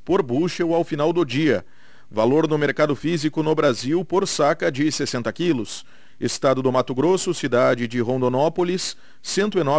por bushel ao final do dia. Valor no mercado físico no Brasil por saca de 60 quilos. Estado do Mato Grosso, cidade de Rondonópolis, R$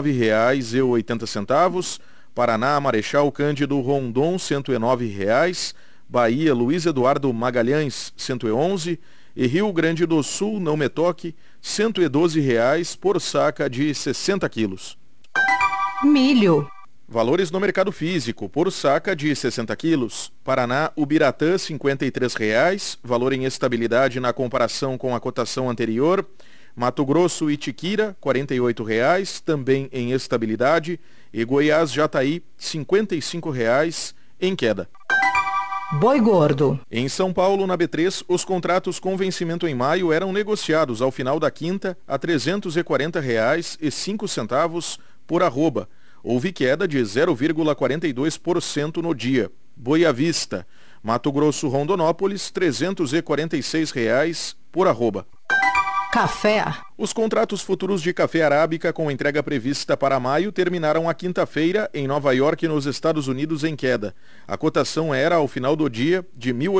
109,80. Paraná, Marechal Cândido Rondon, R$ 109,00. Bahia, Luiz Eduardo Magalhães, R$ 111. E Rio Grande do Sul, Não Me Toque, R$ 112,00 por saca de 60 quilos. Milho. Valores no mercado físico, por saca de 60 quilos. Paraná, Ubiratã, R$ 53,00, valor em estabilidade na comparação com a cotação anterior. Mato Grosso, Itiquira, R$ 48,00, também em estabilidade. E Goiás, Jataí, R$ 55,00, em queda. Boi gordo. Em São Paulo, na B3, os contratos com vencimento em maio eram negociados ao final da quinta a R$ 340,05 por arroba. Houve queda de 0,42% no dia. Boi à vista. Mato Grosso, Rondonópolis, R$ 346,00 por arroba. Café. Os contratos futuros de café arábica com entrega prevista para maio terminaram a quinta-feira em Nova York, nos Estados Unidos, em queda. A cotação era, ao final do dia, de R$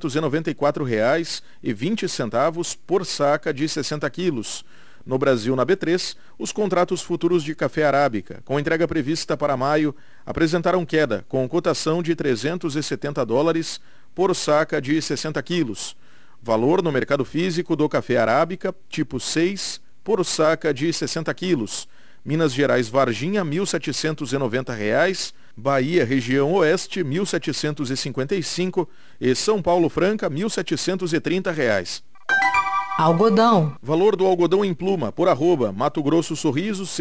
1.894,20 por saca de 60 quilos. No Brasil, na B3, os contratos futuros de café arábica, com entrega prevista para maio, apresentaram queda, com cotação de $370 por saca de 60 quilos. Valor no mercado físico do café arábica, tipo 6, por saca de 60 quilos. Minas Gerais, Varginha, R$ 1.790. Bahia, região oeste, R$ 1.755. E São Paulo, Franca, R$ 1.730. Algodão. Valor do algodão em pluma, por arroba, Mato Grosso, Sorriso, R$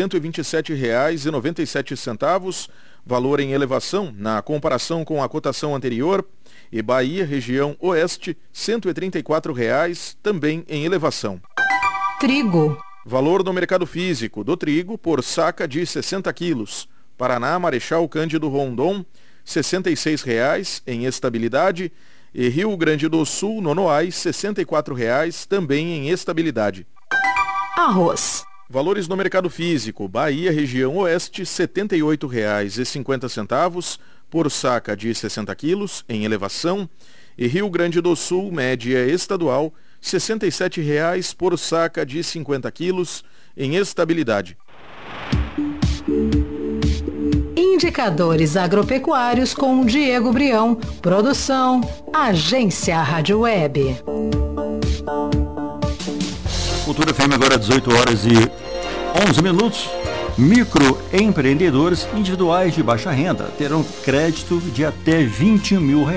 127,97. Valor em elevação, na comparação com a cotação anterior. E Bahia, região oeste, R$ 134,00, também em elevação. Trigo. Valor no mercado físico do trigo, por saca de 60 quilos. Paraná, Marechal Cândido Rondon, R$ 66,00, em estabilidade. E Rio Grande do Sul, Nonoais, R$ 64,00, também em estabilidade. Arroz. Valores no mercado físico. Bahia, região oeste, R$ 78,50 por saca de 60 quilos, em elevação. E Rio Grande do Sul, média estadual, R$ 67,00 por saca de 50 quilos, em estabilidade. Indicadores agropecuários com Diego Brião. Produção, Agência Rádio Web. Cultura FM agora 18h11. Microempreendedores individuais de baixa renda terão crédito de até R$21 mil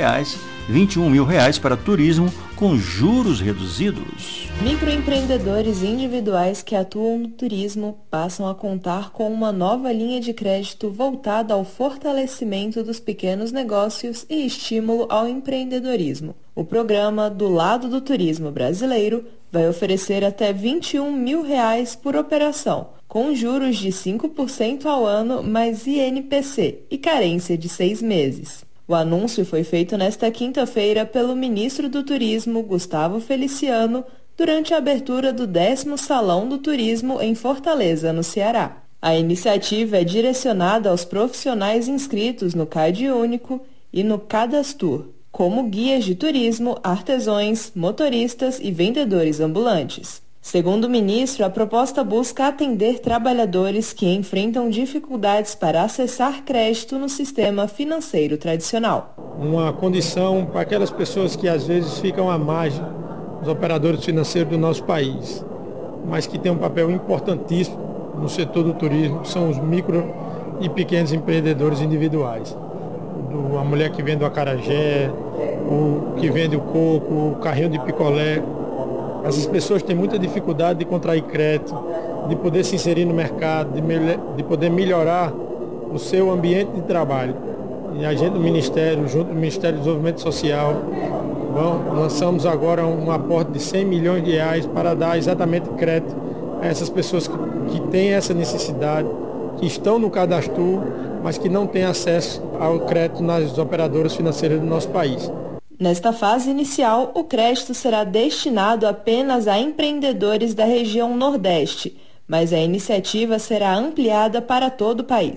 para turismo com juros reduzidos. Microempreendedores individuais que atuam no turismo passam a contar com uma nova linha de crédito voltada ao fortalecimento dos pequenos negócios e estímulo ao empreendedorismo. O programa Do Lado do Turismo Brasileiro vai oferecer até R$21 mil por operação, com juros de 5% ao ano mais INPC e carência de 6 meses. O anúncio foi feito nesta quinta-feira pelo ministro do Turismo, Gustavo Feliciano, durante a abertura do 10º Salão do Turismo em Fortaleza, no Ceará. A iniciativa é direcionada aos profissionais inscritos no CAD Único e no Cadastur, como guias de turismo, artesãos, motoristas e vendedores ambulantes. Segundo o ministro, a proposta busca atender trabalhadores que enfrentam dificuldades para acessar crédito no sistema financeiro tradicional. Uma condição para aquelas pessoas que às vezes ficam à margem dos operadores financeiros do nosso país, mas que têm um papel importantíssimo no setor do turismo, que são os micro e pequenos empreendedores individuais. A mulher que vende o acarajé, o que vende o coco, o carrinho de picolé. Essas pessoas têm muita dificuldade de contrair crédito, de poder se inserir no mercado, de poder melhorar o seu ambiente de trabalho. E a gente do Ministério, junto do Ministério do Desenvolvimento Social, lançamos agora um aporte de R$100 milhões para dar exatamente crédito a essas pessoas que têm essa necessidade, que estão no cadastro, mas que não têm acesso ao crédito nas operadoras financeiras do nosso país. Nesta fase inicial, o crédito será destinado apenas a empreendedores da região Nordeste, mas a iniciativa será ampliada para todo o país.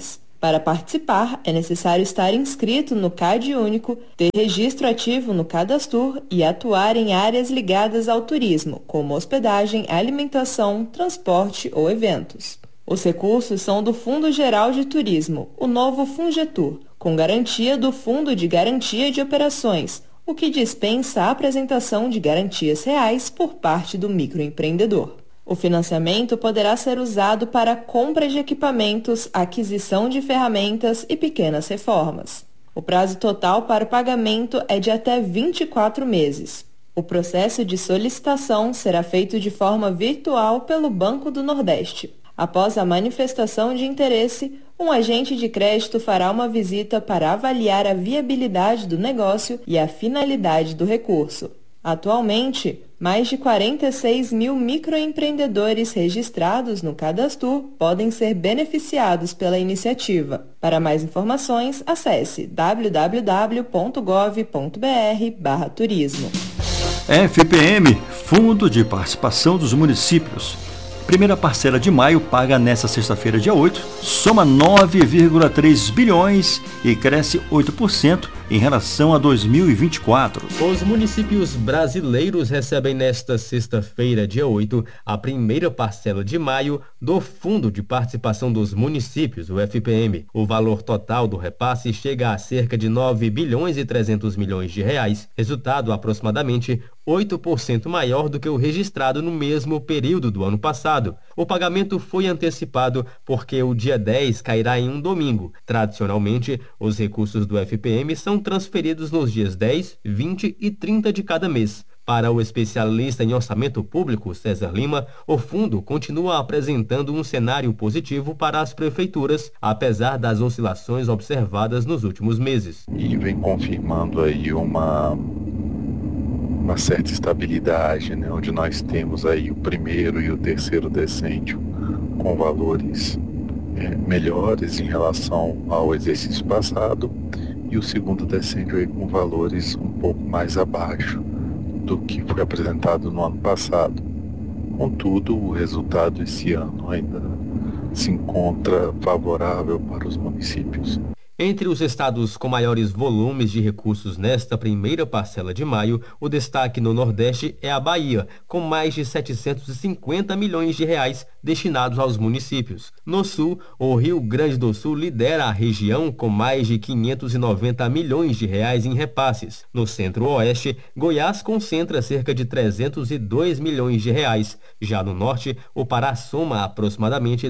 Para participar, é necessário estar inscrito no CAD Único, ter registro ativo no Cadastur e atuar em áreas ligadas ao turismo, como hospedagem, alimentação, transporte ou eventos. Os recursos são do Fundo Geral de Turismo, o novo Fungetur, com garantia do Fundo de Garantia de Operações, o que dispensa a apresentação de garantias reais por parte do microempreendedor. O financiamento poderá ser usado para compra de equipamentos, aquisição de ferramentas e pequenas reformas. O prazo total para o pagamento é de até 24 meses. O processo de solicitação será feito de forma virtual pelo Banco do Nordeste. Após a manifestação de interesse, um agente de crédito fará uma visita para avaliar a viabilidade do negócio e a finalidade do recurso. Atualmente, mais de 46 mil microempreendedores registrados no Cadastur podem ser beneficiados pela iniciativa. Para mais informações, acesse www.gov.br/turismo. FPM, Fundo de Participação dos Municípios. Primeira parcela de maio paga nesta sexta-feira, dia 8, soma 9,3 bilhões e cresce 8% em relação a 2024. Os municípios brasileiros recebem nesta sexta-feira, dia 8, a primeira parcela de maio do Fundo de Participação dos Municípios, o FPM. O valor total do repasse chega a cerca de 9 bilhões e 300 milhões de reais, resultado aproximadamente 8% maior do que o registrado no mesmo período do ano passado. O pagamento foi antecipado porque o dia 10 cairá em um domingo. Tradicionalmente, os recursos do FPM são transferidos nos dias 10, 20 e 30 de cada mês. Para o especialista em orçamento público, César Lima, o fundo continua apresentando um cenário positivo para as prefeituras, apesar das oscilações observadas nos últimos meses. E vem confirmando aí uma certa estabilidade, né, onde nós temos aí o primeiro e o terceiro decênio com valores melhores em relação ao exercício passado e o segundo decênio aí com valores um pouco mais abaixo do que foi apresentado no ano passado. Contudo, o resultado esse ano ainda se encontra favorável para os municípios. Entre os estados com maiores volumes de recursos nesta primeira parcela de maio, o destaque no Nordeste é a Bahia, com mais de 750 milhões de reais destinados aos municípios. No Sul, o Rio Grande do Sul lidera a região com mais de 590 milhões de reais em repasses. No Centro-Oeste, Goiás concentra cerca de 302 milhões de reais. Já no Norte, o Pará soma aproximadamente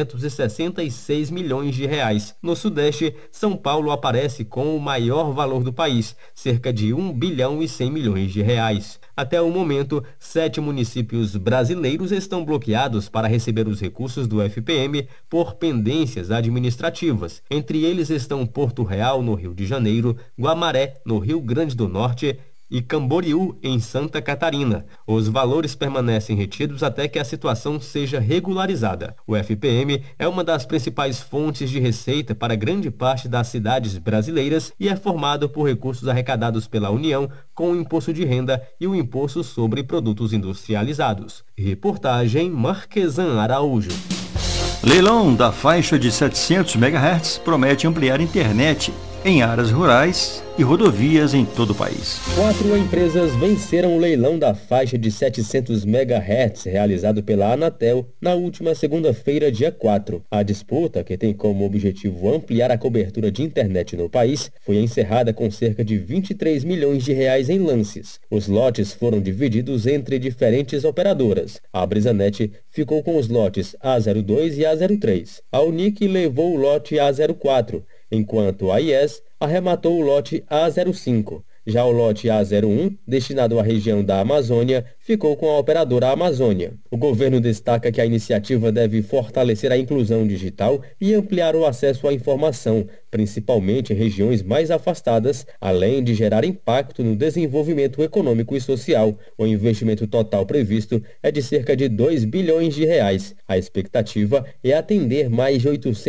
266 milhões de reais. No Sudeste, São Paulo aparece com o maior valor do país, cerca de 1 bilhão e 100 milhões de reais. Até o momento, 7 municípios brasileiros estão bloqueados para receber os recursos do FPM por pendências administrativas. Entre eles estão Porto Real, no Rio de Janeiro, Guamaré, no Rio Grande do Norte, e Camboriú, em Santa Catarina. Os valores permanecem retidos até que a situação seja regularizada. O FPM é uma das principais fontes de receita para grande parte das cidades brasileiras e é formado por recursos arrecadados pela União com o Imposto de Renda e o Imposto sobre Produtos Industrializados. Reportagem Marquesan Araújo. Leilão da faixa de 700 MHz promete ampliar a internet em áreas rurais e rodovias em todo o país. 4 empresas venceram o leilão da faixa de 700 MHz realizado pela Anatel na última segunda-feira, dia 4. A disputa, que tem como objetivo ampliar a cobertura de internet no país, foi encerrada com cerca de 23 milhões de reais em lances. Os lotes foram divididos entre diferentes operadoras. A Brisanet ficou com os lotes A02 e A03. A Unic levou o lote A04, enquanto a IES arrematou o lote A05. Já o lote A01, destinado à região da Amazônia, ficou com a operadora Amazônia. O governo destaca que a iniciativa deve fortalecer a inclusão digital e ampliar o acesso à informação, principalmente em regiões mais afastadas, além de gerar impacto no desenvolvimento econômico e social. O investimento total previsto é de cerca de 2 bilhões de reais. A expectativa é atender mais de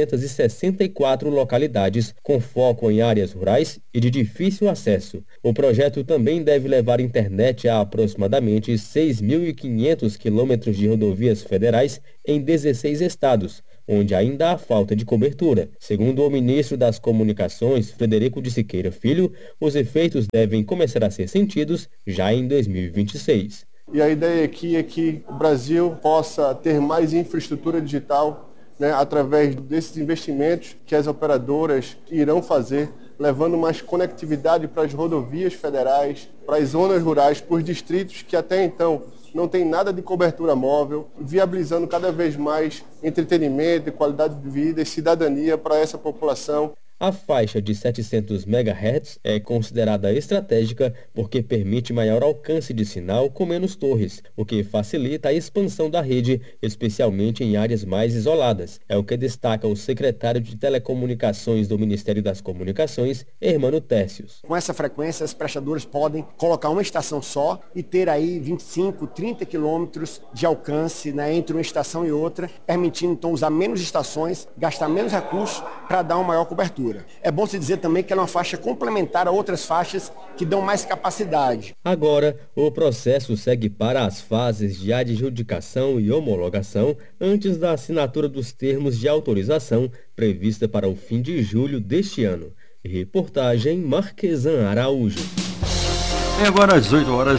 864 localidades, com foco em áreas rurais e de difícil acesso. O projeto também deve levar internet a aproximadamente 6.500 quilômetros de rodovias federais em 16 estados, onde ainda há falta de cobertura. Segundo o ministro das Comunicações, Frederico de Siqueira Filho, os efeitos devem começar a ser sentidos já em 2026. E a ideia aqui é que o Brasil possa ter mais infraestrutura digital, né, através desses investimentos que as operadoras irão fazer, levando mais conectividade para as rodovias federais, para as zonas rurais, para os distritos que até então não tem nada de cobertura móvel, viabilizando cada vez mais entretenimento, qualidade de vida e cidadania para essa população. A faixa de 700 MHz é considerada estratégica porque permite maior alcance de sinal com menos torres, o que facilita a expansão da rede, especialmente em áreas mais isoladas. É o que destaca o secretário de Telecomunicações do Ministério das Comunicações, Hermano Tércios. Com essa frequência, os prestadores podem colocar uma estação só e ter aí 25, 30 quilômetros de alcance, né, entre uma estação e outra, permitindo então usar menos estações, gastar menos recursos para dar uma maior cobertura. É bom se dizer também que ela é uma faixa complementar a outras faixas que dão mais capacidade. Agora, o processo segue para as fases de adjudicação e homologação antes da assinatura dos termos de autorização prevista para o fim de julho deste ano. Reportagem Marquesan Araújo. É agora às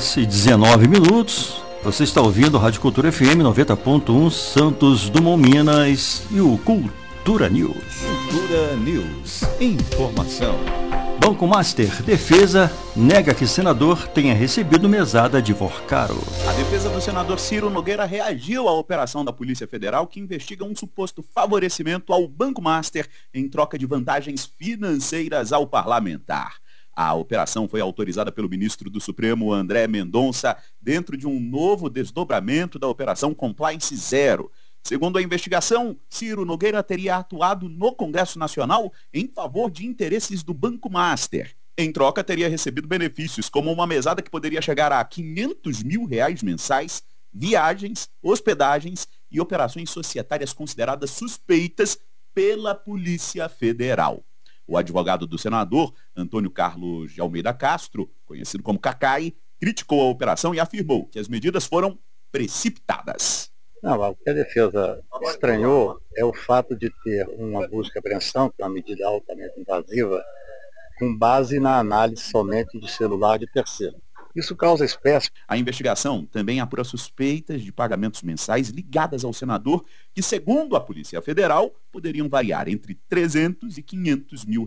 18h19. Você está ouvindo a Rádio Cultura FM 90.1 Santos Dumont, Minas e o Cultura News. Cultura News. Informação. Banco Master. Defesa nega que senador tenha recebido mesada de Vorcaro. A defesa do senador Ciro Nogueira reagiu à operação da Polícia Federal que investiga um suposto favorecimento ao Banco Master em troca de vantagens financeiras ao parlamentar. A operação foi autorizada pelo ministro do Supremo, André Mendonça, dentro de um novo desdobramento da Operação Compliance Zero. Segundo a investigação, Ciro Nogueira teria atuado no Congresso Nacional em favor de interesses do Banco Master. Em troca, teria recebido benefícios, como uma mesada que poderia chegar a R$500 mil mensais, viagens, hospedagens e operações societárias consideradas suspeitas pela Polícia Federal. O advogado do senador, Antônio Carlos de Almeida Castro, conhecido como Cacai, criticou a operação e afirmou que as medidas foram precipitadas. Não, o que a defesa estranhou é o fato de ter uma busca e apreensão, que é uma medida altamente invasiva, com base na análise somente de celular de terceiro. Isso causa espécie. A investigação também apura suspeitas de pagamentos mensais ligadas ao senador, que, segundo a Polícia Federal, poderiam variar entre R$300 e R$500 mil.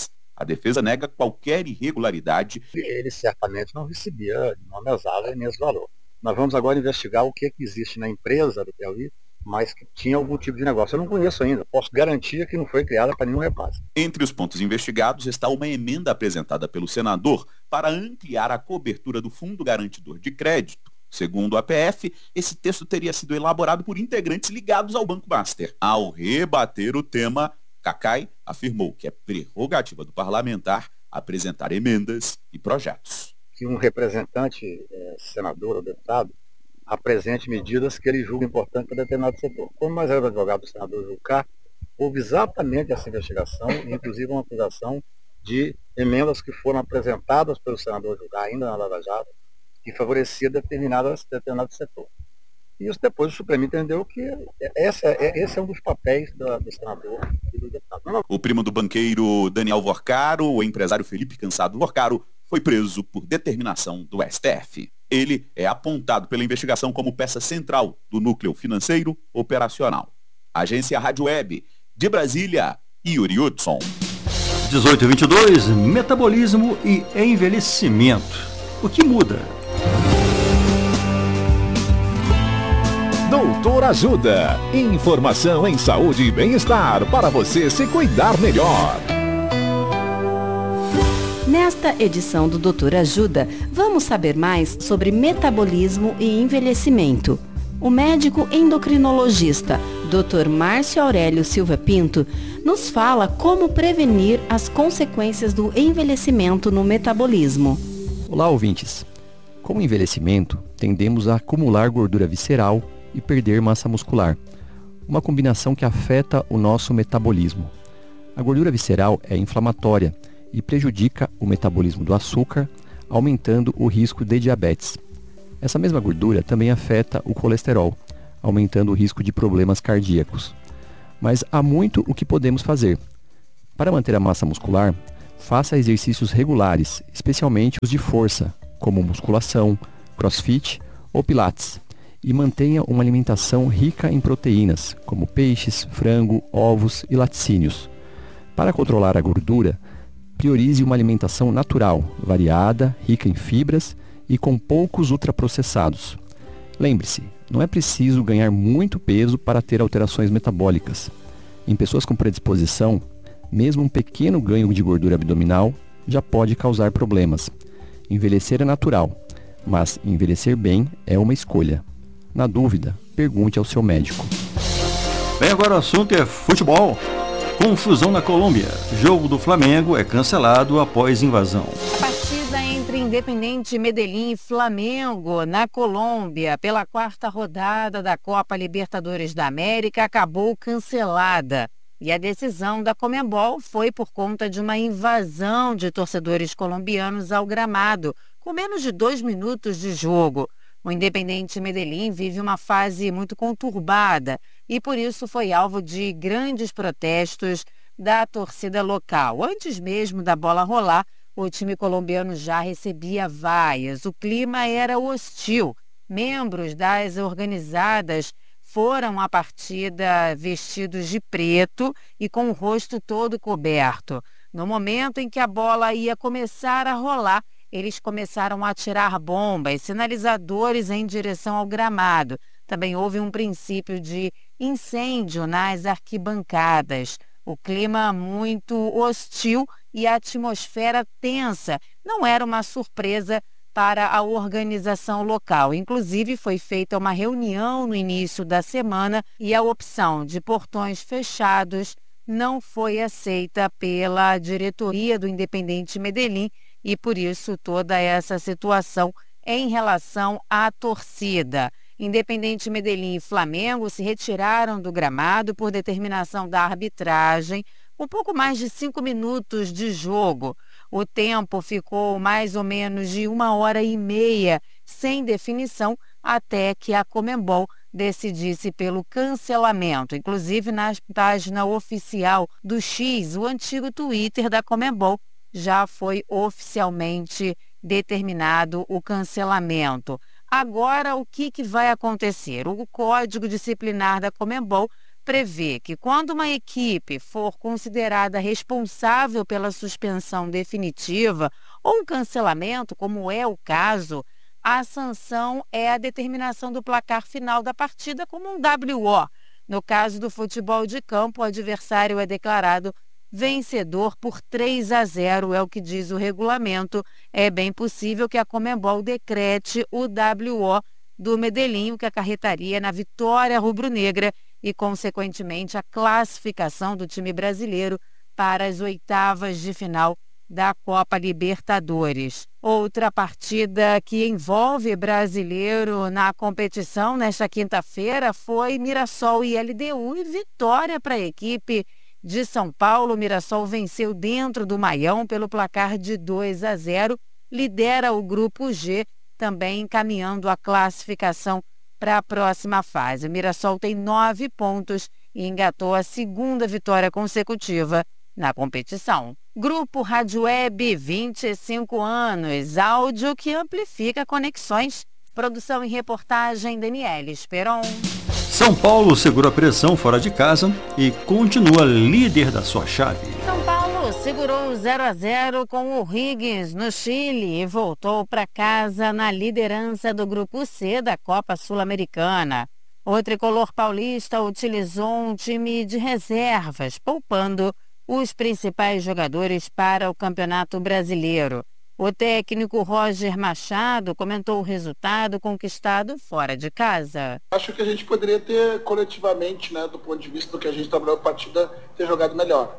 A defesa nega qualquer irregularidade. Ele certamente não recebia uma mesada nesse valor. Nós vamos agora investigar o que existe na empresa do Piauí, mas que tinha algum tipo de negócio. Eu não conheço ainda, posso garantir que não foi criada para nenhum repasse. Entre os pontos investigados está uma emenda apresentada pelo senador para ampliar a cobertura do Fundo Garantidor de Crédito. Segundo a PF, esse texto teria sido elaborado por integrantes ligados ao Banco Master. Ao rebater o tema, Cacai afirmou que é prerrogativa do parlamentar apresentar emendas e projetos. Que um representante, senador ou deputado, apresente medidas que ele julga importantes para determinado setor. Como mais era o advogado do senador Jucá, houve exatamente essa investigação, inclusive uma acusação de emendas que foram apresentadas pelo senador Jucá, ainda na Lava Jato, que favorecia determinado setor. E isso depois o Supremo entendeu que esse é um dos papéis do senador e do deputado. O primo do banqueiro Daniel Vorcaro, o empresário Felipe Cansado Vorcaro, foi preso por determinação do STF. Ele é apontado pela investigação como peça central do núcleo financeiro operacional. Agência Rádio Web, de Brasília, Yuri Hudson. 18h22, metabolismo e envelhecimento. O que muda? Doutor Ajuda. Informação em saúde e bem-estar para você se cuidar melhor. Nesta edição do Doutor Ajuda, vamos saber mais sobre metabolismo e envelhecimento. O médico endocrinologista, Dr. Márcio Aurélio Silva Pinto, nos fala como prevenir as consequências do envelhecimento no metabolismo. Olá, ouvintes. Com o envelhecimento, tendemos a acumular gordura visceral e perder massa muscular, uma combinação que afeta o nosso metabolismo. A gordura visceral é inflamatória e prejudica o metabolismo do açúcar, aumentando o risco de diabetes. Essa mesma gordura também afeta o colesterol, aumentando o risco de problemas cardíacos. mas há muito o que podemos fazer. Para manter a massa muscular, faça exercícios regulares, especialmente os de força, como musculação, crossfit ou pilates, e mantenha uma alimentação rica em proteínas, como peixes, frango, ovos e laticínios. Para controlar a gordura, priorize uma alimentação natural, variada, rica em fibras e com poucos ultraprocessados. Lembre-se, não é preciso ganhar muito peso para ter alterações metabólicas. Em pessoas com predisposição, mesmo um pequeno ganho de gordura abdominal já pode causar problemas. Envelhecer é natural, mas envelhecer bem é uma escolha. Na dúvida, pergunte ao seu médico. Bem, agora o assunto é futebol. Confusão na Colômbia. Jogo do Flamengo é cancelado após invasão. A partida entre Independiente Medellín e Flamengo na Colômbia pela 4ª rodada da Copa Libertadores da América acabou cancelada. E a decisão da Conmebol foi por conta de uma invasão de torcedores colombianos ao gramado, com menos de 2 minutos de jogo. O Independiente Medellín vive uma fase muito conturbada e por isso foi alvo de grandes protestos da torcida local. Antes mesmo da bola rolar, o time colombiano já recebia vaias. O clima era hostil. Membros das organizadas foram à partida vestidos de preto e com o rosto todo coberto. No momento em que a bola ia começar a rolar, eles começaram a atirar bombas, sinalizadores em direção ao gramado. Também houve um princípio de incêndio nas arquibancadas. O clima muito hostil e a atmosfera tensa. Não era uma surpresa para a organização local. Inclusive, foi feita uma reunião no início da semana e a opção de portões fechados não foi aceita pela diretoria do Independiente Medellín e, por isso, toda essa situação em relação à torcida. Independiente Medellín e Flamengo se retiraram do gramado por determinação da arbitragem. Um pouco mais de 5 minutos de jogo. O tempo ficou mais ou menos de 1h30 sem definição até que a Conmebol decidisse pelo cancelamento. Inclusive, na página oficial do X, o antigo Twitter da Conmebol, já foi oficialmente determinado o cancelamento. Agora, o que vai acontecer? O Código Disciplinar da Conmebol prevê que quando uma equipe for considerada responsável pela suspensão definitiva ou um cancelamento, como é o caso, a sanção é a determinação do placar final da partida como um WO. No caso do futebol de campo, o adversário é declarado vencedor por 3-0, é o que diz o regulamento. É bem possível que a Conmebol decrete o WO do Medellín, o que acarretaria na vitória rubro-negra e, consequentemente, a classificação do time brasileiro para as 8avas de final da Copa Libertadores. Outra partida que envolve brasileiro na competição nesta quinta-feira foi Mirassol e LDU e vitória para a equipe de São Paulo. O Mirassol venceu dentro do Maião pelo placar de 2-0, lidera o grupo G, também encaminhando a classificação para a próxima fase. O Mirassol tem 9 pontos e engatou a 2ª vitória consecutiva na competição. Grupo Rádio Web, 25 anos, áudio que amplifica conexões. Produção e reportagem, Daniela Esperon. São Paulo segura a pressão fora de casa e continua líder da sua chave. São Paulo segurou 0-0 com o Higgins no Chile e voltou para casa na liderança do Grupo C da Copa Sul-Americana. O tricolor paulista utilizou um time de reservas, poupando os principais jogadores para o Campeonato Brasileiro. O técnico Roger Machado comentou o resultado conquistado fora de casa. Acho que a gente poderia ter coletivamente, do ponto de vista do que a gente trabalhou a partida, ter jogado melhor.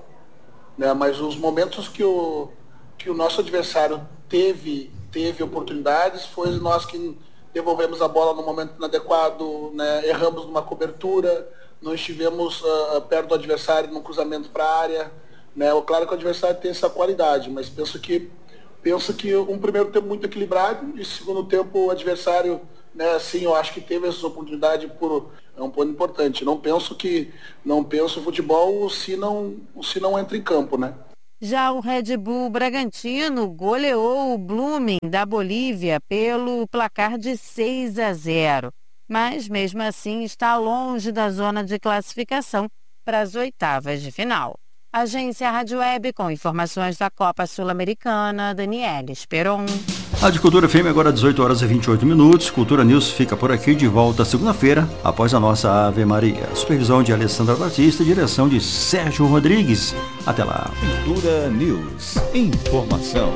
Mas os momentos que o nosso adversário teve oportunidades, foi nós que devolvemos a bola no momento inadequado, erramos numa cobertura, não estivemos perto do adversário no cruzamento para a área. Claro que o adversário tem essa qualidade, mas penso que um primeiro tempo muito equilibrado e segundo tempo o adversário né, sim, eu acho que teve essa oportunidade é um ponto importante. Não penso o futebol se não entra em campo, né? Já o Red Bull Bragantino goleou o Blooming da Bolívia pelo placar de 6-0, mas mesmo assim está longe da zona de classificação para as oitavas de final. Agência Rádio Web com informações da Copa Sul-Americana, Daniela Esperon. Rádio Cultura FM agora 18 horas e 28 minutos. Cultura News fica por aqui de volta segunda-feira, após a nossa Ave Maria. Supervisão de Alessandra Batista e direção de Sérgio Rodrigues. Até lá. Cultura News. Informação.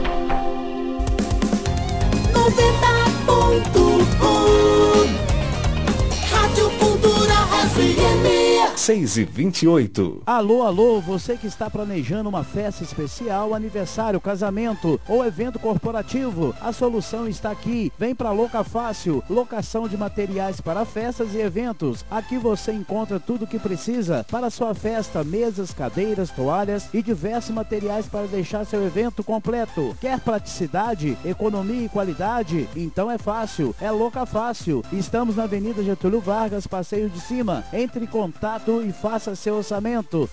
90.1 Rádio Cultura FM. 6h28. Alô, você que está planejando uma festa especial, aniversário, casamento ou evento corporativo, a solução está aqui. Vem para Loca Fácil, locação de materiais para festas e eventos. Aqui você encontra tudo o que precisa para sua festa, mesas, cadeiras, toalhas e diversos materiais para deixar seu evento completo. Quer praticidade, economia e qualidade? Então é fácil, é Loca Fácil. Estamos na Avenida Getúlio Vargas, Passeio de Cima. Entre em contato e faça seu orçamento.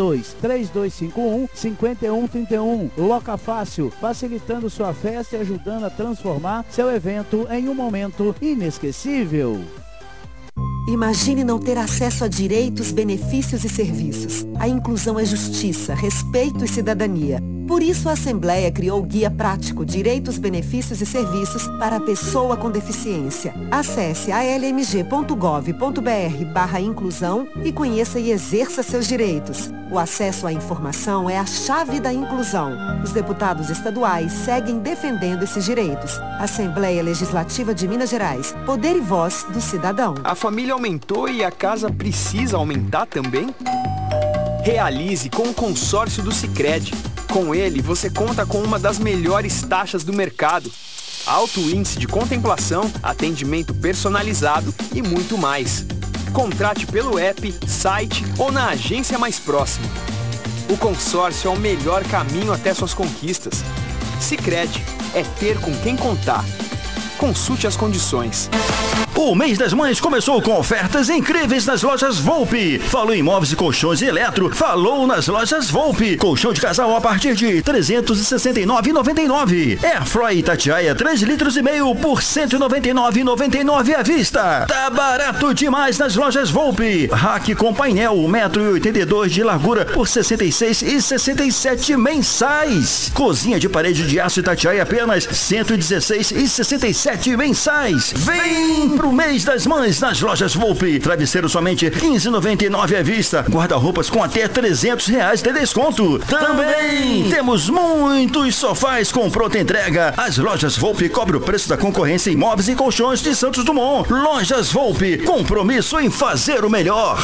32-3251-5131. Loca Fácil, facilitando sua festa e ajudando a transformar seu evento em um momento inesquecível. Imagine não ter acesso a direitos, benefícios e serviços. A inclusão é justiça, respeito e cidadania. Por isso, a Assembleia criou o Guia Prático Direitos, Benefícios e Serviços para a Pessoa com Deficiência. Acesse almg.gov.br/inclusão e conheça e exerça seus direitos. O acesso à informação é a chave da inclusão. Os deputados estaduais seguem defendendo esses direitos. Assembleia Legislativa de Minas Gerais. Poder e voz do cidadão. A família aumentou e a casa precisa aumentar também? Realize com o consórcio do Sicredi. Com ele, você conta com uma das melhores taxas do mercado. Alto índice de contemplação, atendimento personalizado e muito mais. Contrate pelo app, site ou na agência mais próxima. O consórcio é o melhor caminho até suas conquistas. Sicredi é ter com quem contar. Consulte as condições. O mês das mães começou com ofertas incríveis nas lojas Volpe. Falou em móveis e colchões e eletro, falou nas lojas Volpe. Colchão de casal a partir de R$ 369,99. Airfry Itatiaia 3,5 litros por R$ 199,99 à vista. Tá barato demais nas lojas Volpe. Rack com painel 1,82 m de largura por R$ 66,67 mensais. Cozinha de parede de aço Itatiaia apenas R$ 116,67 mensais. Vem pro mês das mães nas lojas Volpe. Travesseiro somente R$ 15,99 à vista. Guarda-roupas com até R$ 300 de desconto. Também temos muitos sofás com pronta entrega. As lojas Volpe cobrem o preço da concorrência em móveis e colchões de Santos Dumont. Lojas Volpe, compromisso em fazer o melhor.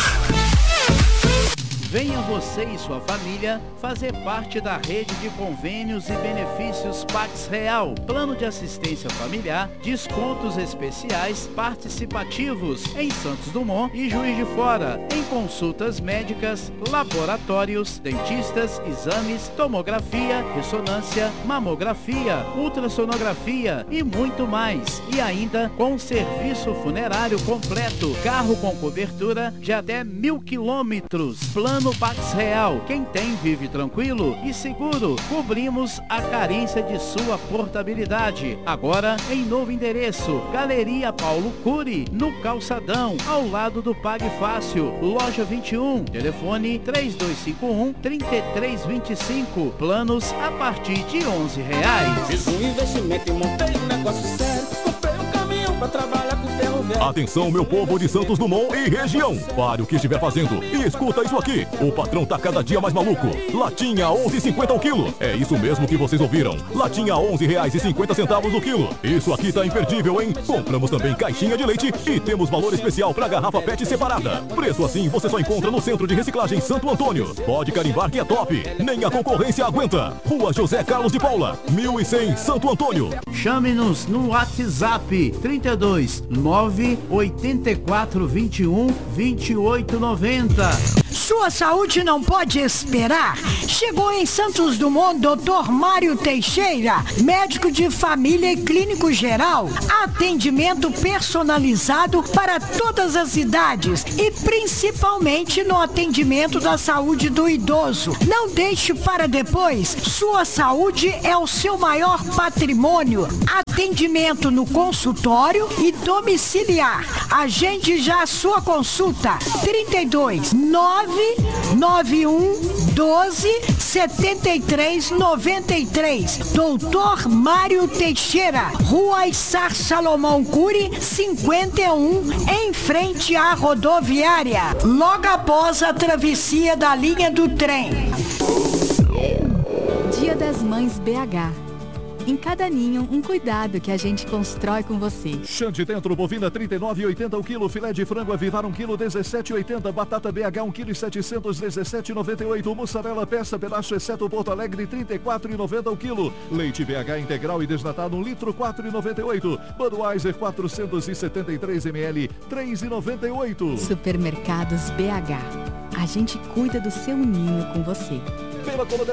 Venha você e sua família fazer parte da rede de convênios e benefícios Pax Real. Plano de assistência familiar, descontos especiais participativos em Santos Dumont e Juiz de Fora. Em consultas médicas, laboratórios, dentistas, exames, tomografia, ressonância, mamografia, ultrassonografia e muito mais. E ainda com serviço funerário completo. Carro com cobertura de até 1.000 quilômetros. Plano Pax Real. Quem tem vive tranquilo e seguro. Cobrimos a carência de sua portabilidade. Agora em novo endereço. Galeria Paulo Cury, no Calçadão, ao lado do Pague Fácil. Loja 21. Telefone 3251-3325. Planos a partir de R$ 11. Fiz um investimento e montei um negócio sério. Comprei um caminhão pra trabalhar com ferro velho. Atenção, meu povo de Santos Dumont e região. Pare o que estiver fazendo e escuta isso aqui. O patrão tá cada dia mais maluco. Latinha 11,50 o quilo. É isso mesmo que vocês ouviram. Latinha R$11,50 o quilo. Isso aqui tá imperdível, hein? Compramos também caixinha de leite e temos valor especial pra garrafa PET separada. Preço assim você só encontra no Centro de Reciclagem Santo Antônio. Pode carimbar que é top. Nem a concorrência aguenta. Rua José Carlos de Paula, 1100 Santo Antônio. Chame-nos no WhatsApp 32 9 98421-2890. Sua saúde não pode esperar. Chegou em Santos Dumont Dr. Mário Teixeira, médico de família e clínico geral. Atendimento personalizado para todas as idades e principalmente no atendimento da saúde do idoso. Não deixe para depois. Sua saúde é o seu maior patrimônio. Atendimento no consultório e domiciliar. Agende já a sua consulta. 32 991 12 73 93. Doutor Mário Teixeira, Rua Issar Salomão Cury, 51, em frente à rodoviária, logo após a travessia da linha do trem. Dia das Mães BH. Em cada ninho, um cuidado que a gente constrói com você. Xande dentro, bovina 39,80 o quilo, filé de frango avivar 1 quilo 17,80, batata BH 1 quilo 717,98, mussarela peça pedaço exceto Porto Alegre 34,90 o quilo, leite BH integral e desnatado 1 litro 4,98, Budweiser 473 ml 3,98. Supermercados BH. A gente cuida do seu ninho com você. Pela